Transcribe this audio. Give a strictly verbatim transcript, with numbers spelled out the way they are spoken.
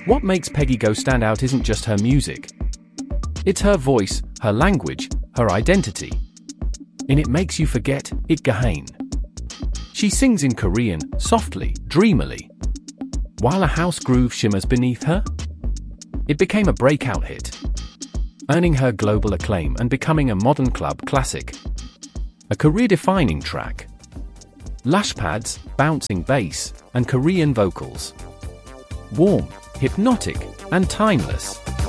What makes Peggy Go stand out isn't just her music. It's her voice, her language, her identity. And it makes you forget it Gahain. She sings in Korean, softly, dreamily, while a house groove shimmers beneath her. It became a breakout hit, earning her global acclaim and becoming a modern club classic. A career-defining track. Lash pads, bouncing bass, and Korean vocals. Warm, hypnotic, and timeless.